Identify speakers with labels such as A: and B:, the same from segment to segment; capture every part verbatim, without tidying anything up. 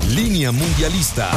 A: Línea Mundialista.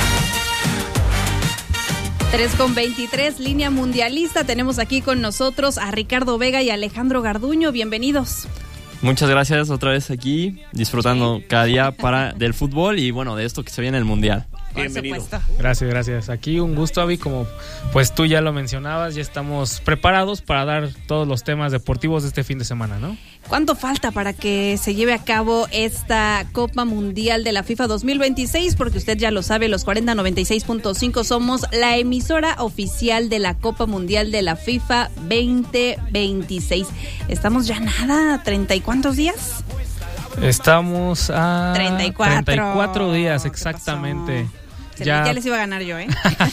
B: tres con veintitrés, Línea Mundialista. Tenemos aquí con nosotros a Ricardo Vega y Alejandro Garduño. Bienvenidos.
C: Muchas gracias, otra vez aquí, disfrutando cada día para del fútbol y bueno, de esto que se viene el Mundial.
D: Bienvenido. Gracias, gracias. Aquí un gusto, Avi, como pues tú ya lo mencionabas, ya estamos preparados para dar todos los temas deportivos de este fin de semana, ¿no?
B: ¿Cuánto falta para que se lleve a cabo esta Copa Mundial de la FIFA dos mil veintiséis? Porque usted ya lo sabe, los cuarenta noventa y seis punto cinco somos la emisora oficial de la Copa Mundial de la FIFA veinte veintiséis. Estestamos ya nada, ¿treinta y cuántos días?
D: Estamos a
B: treinta y cuatro.
D: treinta y cuatro días, exactamente.
B: Ya, ya les iba a ganar yo, ¿eh?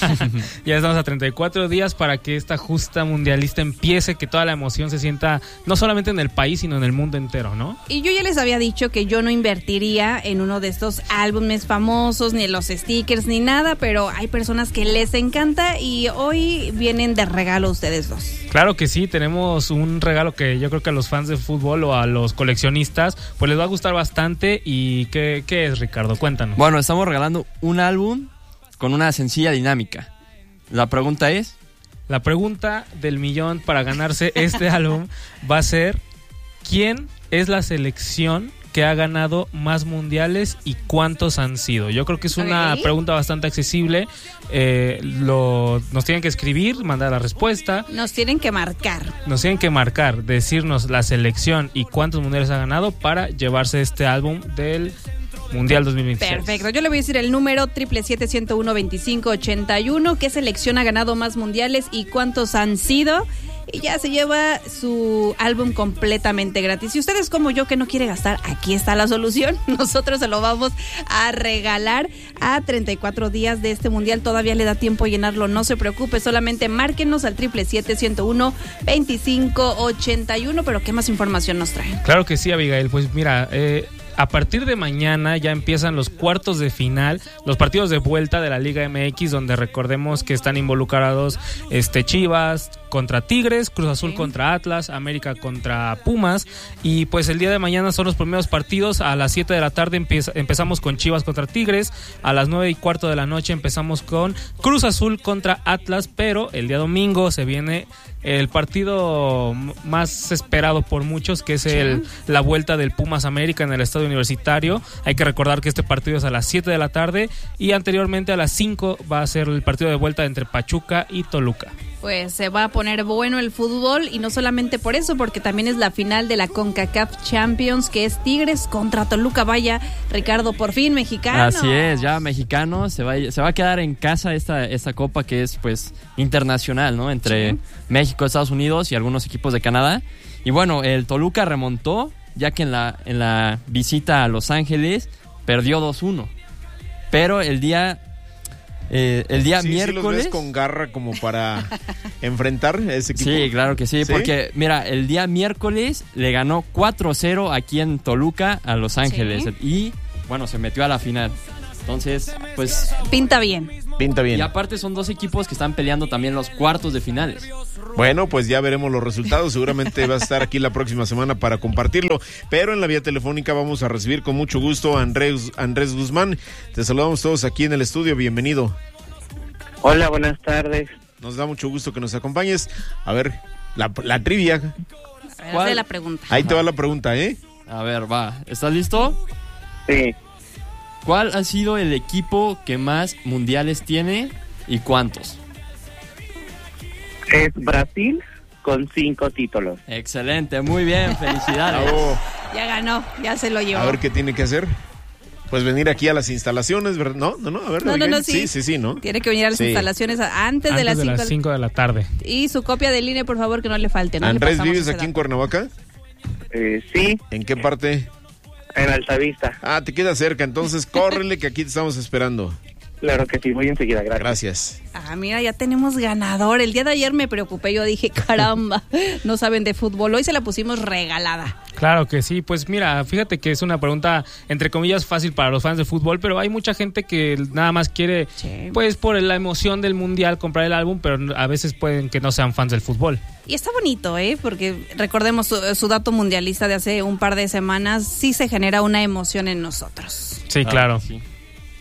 D: Ya estamos a treinta y cuatro días para que esta justa mundialista empiece, que toda la emoción se sienta no solamente en el país, sino en el mundo entero, ¿no?
B: Y yo ya les había dicho que yo no invertiría en uno de estos álbumes famosos, ni en los stickers, ni nada, pero hay personas que les encanta y hoy vienen de regalo ustedes dos.
D: Claro que sí, tenemos un regalo que yo creo que a los fans de fútbol o a los coleccionistas pues les va a gustar bastante. ¿Y qué, qué es, Ricardo? Cuéntanos.
C: Bueno, estamos regalando un álbum con una sencilla dinámica. La pregunta es...
D: La pregunta del millón para ganarse este álbum va a ser: ¿quién es la selección que ha ganado más mundiales y cuántos han sido? Yo creo que es una okay. pregunta bastante accesible. Eh, lo, nos tienen que escribir, mandar la respuesta.
B: Nos tienen que marcar.
D: Nos tienen que marcar, decirnos la selección y cuántos mundiales ha ganado para llevarse este álbum del Mundial dos mil veintiséis.
B: Perfecto, yo le voy a decir el número siete siete siete, uno uno, veinticinco ochenta y uno. ¿Qué selección ha ganado más mundiales y cuántos han sido? Y ya se lleva su álbum completamente gratis. Si usted es como yo que no quiere gastar, aquí está la solución. Nosotros se lo vamos a regalar a treinta y cuatro días de este mundial. Todavía le da tiempo a llenarlo, no se preocupe. Solamente márquenos al siete siete siete, uno uno, veinticinco ochenta y uno. Pero ¿qué más información nos traen?
D: Claro que sí, Abigail. Pues mira, eh... a partir de mañana ya empiezan los cuartos de final, los partidos de vuelta de la Liga M X, donde recordemos que están involucrados este Chivas contra Tigres, Cruz Azul sí. contra Atlas, América contra Pumas, y pues el día de mañana son los primeros partidos. A las siete de la tarde empieza, empezamos con Chivas contra Tigres, a las nueve y cuarto de la noche empezamos con Cruz Azul contra Atlas, pero el día domingo se viene el partido más esperado por muchos, que es el, la vuelta del Pumas América en el Estadio Universitario. Hay que recordar que este partido es a las siete de la tarde y anteriormente a las cinco va a ser el partido de vuelta entre Pachuca y Toluca.
B: Pues se va a poner bueno el fútbol, y no solamente por eso, porque también es la final de la CONCACAF Champions, que es Tigres contra Toluca. Vaya, Ricardo, por fin mexicano.
C: Así es, ya mexicano, se va, se va a quedar en casa esta, esta copa que es pues internacional, ¿no? Entre sí. México, Estados Unidos y algunos equipos de Canadá. Y bueno, el Toluca remontó, ya que en la, en la visita a Los Ángeles perdió dos uno. Pero el día... Eh, el día
E: sí,
C: miércoles.
E: ¿Sí los ves con garra como para enfrentar a ese equipo?
C: Sí, claro que sí,
E: sí,
C: porque mira, el día miércoles le ganó cuatro cero aquí en Toluca a Los Ángeles, sí. Y bueno, se metió a la final. Entonces, pues...
B: Pinta bien.
E: Pinta bien.
C: Y aparte son dos equipos que están peleando también los cuartos de finales.
E: Bueno, pues ya veremos los resultados. Seguramente va a estar aquí la próxima semana para compartirlo. Pero en la vía telefónica vamos a recibir con mucho gusto a Andrés, Andrés Guzmán. Te saludamos todos aquí en el estudio. Bienvenido.
F: Hola, buenas tardes.
E: Nos da mucho gusto que nos acompañes. A ver, la, la trivia.
B: ¿Cuál es la pregunta?
E: Ahí te va la pregunta, ¿eh?
C: A ver, va. ¿Estás listo?
F: Sí.
C: ¿Cuál ha sido el equipo que más mundiales tiene y cuántos?
F: Es Brasil con cinco títulos.
C: Excelente, muy bien, felicidades.
E: Oh.
B: Ya ganó, ya se lo llevó.
E: A ver qué tiene que hacer. Pues venir aquí a las instalaciones, ¿verdad? No, no, no, a ver.
B: No, no, no, sí.
E: Sí, sí, sí, ¿no?
B: Tiene que venir a las sí. instalaciones antes,
D: antes
B: de las
D: de las cinco de la tarde.
B: Y su copia del I N E, por favor, que no le falte. No
E: Andrés,
B: le
E: ¿vives aquí en Cuernavaca?
F: Eh, sí.
E: ¿En qué parte?
F: En Altavista.
E: Ah, te queda cerca, entonces córrele que aquí te estamos esperando.
F: Claro que sí, voy enseguida, gracias.
E: Gracias.
B: Ah, mira, ya tenemos ganador. El día de ayer me preocupé, yo dije, caramba, no saben de fútbol. Hoy se la pusimos regalada.
D: Claro que sí, pues mira, fíjate que es una pregunta, entre comillas, fácil para los fans de fútbol, pero hay mucha gente que nada más quiere, sí. pues por la emoción del mundial, comprar el álbum, pero a veces pueden que no sean fans del fútbol.
B: Y está bonito, ¿eh? Porque recordemos su, su dato mundialista de hace un par de semanas, sí se genera una emoción en nosotros.
D: Sí, claro. Ah, sí.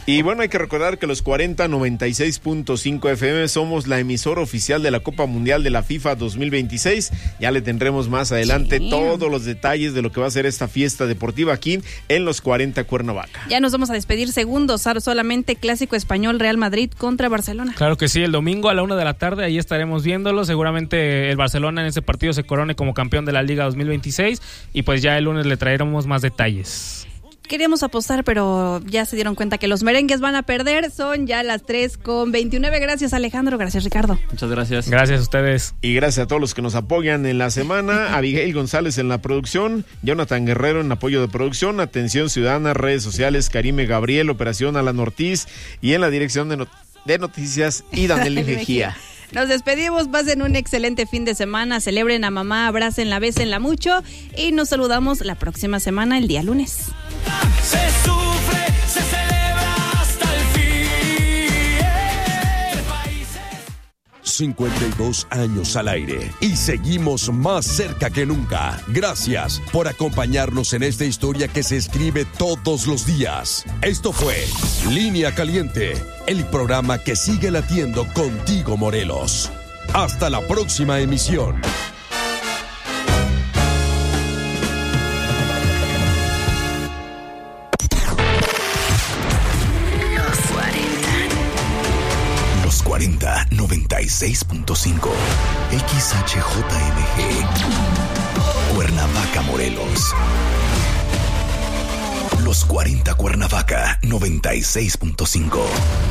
E: Y bueno, hay que recordar que los cuarenta noventa y seis punto cinco F M somos la emisora oficial de la Copa Mundial de la FIFA dos mil veintiséis. Ya le tendremos más adelante sí. todos los detalles de lo que va a ser esta fiesta deportiva aquí en los cuarenta Cuernavaca.
B: Ya nos vamos a despedir segundos, solamente clásico español Real Madrid contra Barcelona.
D: Claro que sí, el domingo a la una de la tarde, ahí estaremos viéndolo. Seguramente el Barcelona en ese partido se corone como campeón de la Liga dos mil veintiséis y pues ya el lunes le traeremos más detalles.
B: Queríamos apostar, pero ya se dieron cuenta que los merengues van a perder. Son ya las tres con veintinueve. Gracias, Alejandro. Gracias, Ricardo.
C: Muchas gracias.
D: Gracias a ustedes.
E: Y gracias a todos los que nos apoyan en la semana. Abigail González en la producción, Jonathan Guerrero en apoyo de producción, Atención Ciudadana, redes sociales, Karime Gabriel, Operación Alan Ortiz y en la dirección de, not- de noticias y Daniel Mejía.
B: Nos despedimos, pasen un excelente fin de semana, celebren a mamá, abrácenla, bésenla mucho y nos saludamos la próxima semana, el día lunes.
A: Se sufre, se celebra hasta el fin.
G: cincuenta y dos años al aire y seguimos más cerca que nunca. Gracias por acompañarnos en esta historia que se escribe todos los días. Esto fue Línea Caliente, el programa que sigue latiendo contigo, Morelos. Hasta la próxima emisión.
H: cuarenta noventa y seis punto cinco X H J M G Cuernavaca, Morelos. Los cuarenta Cuernavaca noventa y seis punto cinco.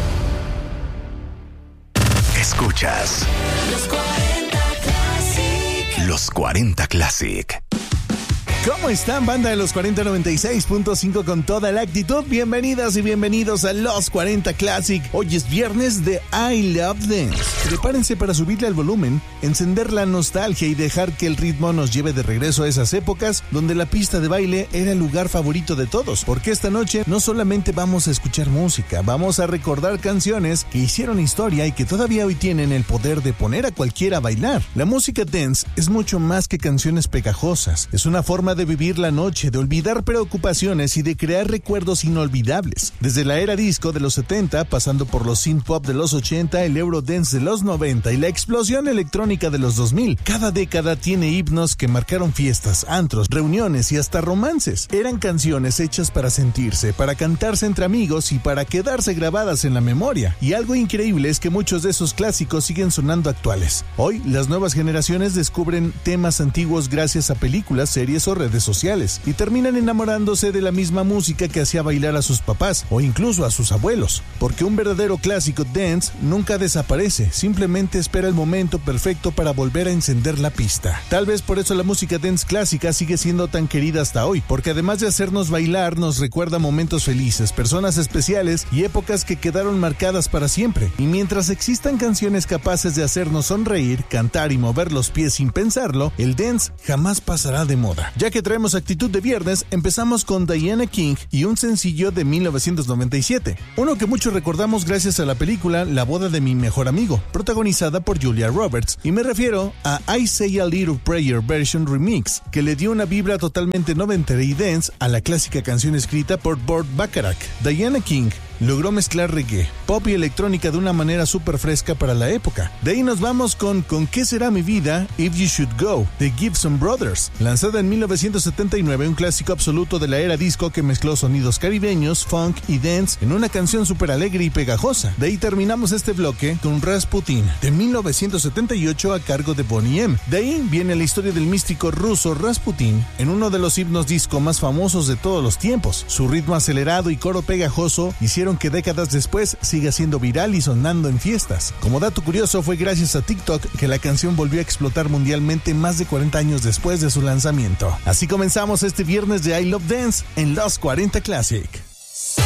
H: Escuchas
A: Los cuarenta Classic.
H: Los cuarenta Classic.
I: ¿Cómo están, banda de los cuarenta noventa y seis punto cinco con toda la actitud? Bienvenidas y bienvenidos a Los cuarenta Classic. Hoy es viernes de I Love Dance. Prepárense para subirle al volumen, encender la nostalgia y dejar que el ritmo nos lleve de regreso a esas épocas donde la pista de baile era el lugar favorito de todos. Porque esta noche no solamente vamos a escuchar música, vamos a recordar canciones que hicieron historia y que todavía hoy tienen el poder de poner a cualquiera a bailar. La música dance es mucho más que canciones pegajosas. Es una forma de vivir la noche, de olvidar preocupaciones y de crear recuerdos inolvidables. Desde la era disco de los setenta, pasando por los synth pop de los ochenta, el eurodance de los noventa y la explosión electrónica de los dos mil, cada década tiene himnos que marcaron fiestas, antros, reuniones y hasta romances. Eran canciones hechas para sentirse, para cantarse entre amigos y para quedarse grabadas en la memoria. Y algo increíble es que muchos de esos clásicos siguen sonando actuales. Hoy, las nuevas generaciones descubren temas antiguos gracias a películas, series o redes sociales y terminan enamorándose de la misma música que hacía bailar a sus papás o incluso a sus abuelos, porque un verdadero clásico dance nunca desaparece, simplemente espera el momento perfecto para volver a encender la pista. Tal vez por eso la música dance clásica sigue siendo tan querida hasta hoy, porque además de hacernos bailar nos recuerda momentos felices, personas especiales y épocas que quedaron marcadas para siempre. Y mientras existan canciones capaces de hacernos sonreír, cantar y mover los pies sin pensarlo, el dance jamás pasará de moda. Ya que traemos actitud de viernes, empezamos con Diana King y un sencillo de mil novecientos noventa y siete, uno que muchos recordamos gracias a la película La boda de mi mejor amigo, protagonizada por Julia Roberts, y me refiero a I Say a Little Prayer Version Remix, que le dio una vibra totalmente noventera y dance a la clásica canción escrita por Burt Bacharach. Diana King logró mezclar reggae, pop y electrónica de una manera súper fresca para la época. De ahí nos vamos con ¿Con qué será mi vida? If You Should Go, de Gibson Brothers, lanzada en mil novecientos setenta y nueve, un clásico absoluto de la era disco que mezcló sonidos caribeños, funk y dance en una canción súper alegre y pegajosa. De ahí terminamos este bloque con Rasputin, de mil novecientos setenta y ocho, a cargo de Boney M. De ahí viene la historia del místico ruso Rasputin en uno de los himnos disco más famosos de todos los tiempos. Su ritmo acelerado y coro pegajoso hicieron que décadas después siga siendo viral y sonando en fiestas. Como dato curioso, fue gracias a TikTok que la canción volvió a explotar mundialmente más de cuarenta años después de su lanzamiento. Así comenzamos este viernes de I Love Dance en Los cuarenta Classic.